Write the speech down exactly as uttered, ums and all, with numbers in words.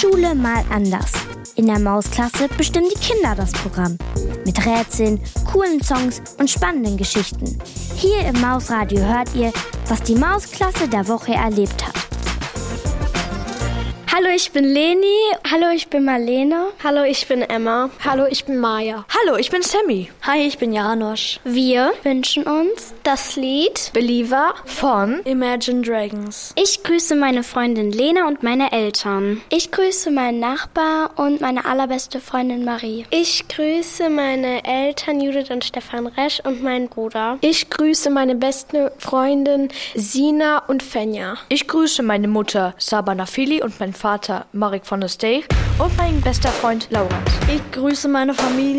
Schule mal anders. In der Mausklasse bestimmen die Kinder das Programm. Mit Rätseln, coolen Songs und spannenden Geschichten. Hier im Mausradio hört ihr, was die Mausklasse der Woche erlebt hat. Hallo, ich bin Leni. Hallo, ich bin Marlene. Hallo, ich bin Emma. Hallo, ich bin Maja. Hallo, ich bin Sammy. Hi, ich bin Janosch. Wir wünschen uns das Lied Believer von Imagine Dragons. Ich grüße meine Freundin Lena und meine Eltern. Ich grüße meinen Nachbar und meine allerbeste Freundin Marie. Ich grüße meine Eltern Judith und Stefan Resch und meinen Bruder. Ich grüße meine beste Freundin Sina und Fenja. Ich grüße meine Mutter Sabana Fili und meinen Vater Marek von der Steg und mein bester Freund Laurent. Ich grüße meine Familie